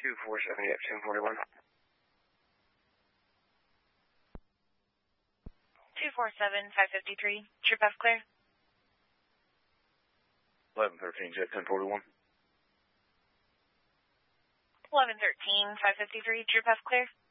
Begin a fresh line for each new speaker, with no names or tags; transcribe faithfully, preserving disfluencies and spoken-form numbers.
two four seven, yep, ten forty-one.
two four seven, five fifty-three, Trip F clear.
eleven thirteen, jet ten forty-one.
eleven thirteen, five fifty-three, Trip F clear.